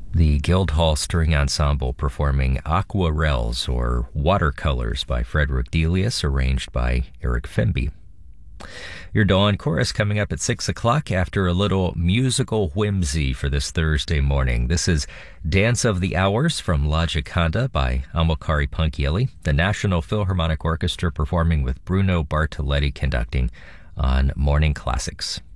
The Guildhall String Ensemble performing Aquarelles, or Watercolors, by Frederick Delius, arranged by Eric Femby. Your Dawn Chorus coming up at 6 o'clock after a little musical whimsy for this Thursday morning. This is Dance of the Hours from La Gioconda by Amilcare Ponchielli, the National Philharmonic Orchestra performing with Bruno Bartolotti conducting on Morning Classics.